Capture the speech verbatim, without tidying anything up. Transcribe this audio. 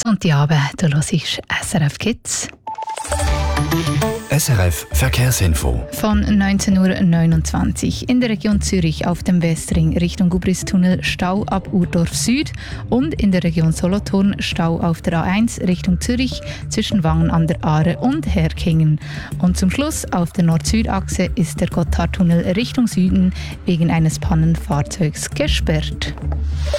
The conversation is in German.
Und die Abend, du hörst S R F Kids. S R F Verkehrsinfo. Von neunzehn Uhr neunundzwanzig in der Region Zürich auf dem Westring Richtung Gubristunnel Stau ab Urdorf Süd und in der Region Solothurn Stau auf der A eins Richtung Zürich zwischen Wangen an der Aare und Herkingen. Und zum Schluss auf der Nord-Süd-Achse ist der Gotthardtunnel Richtung Süden wegen eines Pannenfahrzeugs gesperrt.